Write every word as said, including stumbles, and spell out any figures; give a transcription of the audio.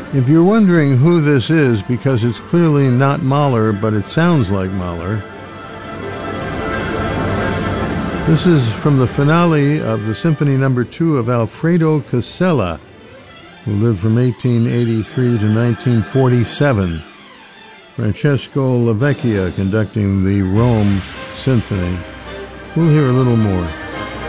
If you're wondering who this is, because it's clearly not Mahler, but it sounds like Mahler, this is from the finale of the Symphony Number Two of Alfredo Casella, who lived from eighteen eighty-three to nineteen forty-seven. Francesco Lavecchia conducting the Rome Symphony. We'll hear a little more.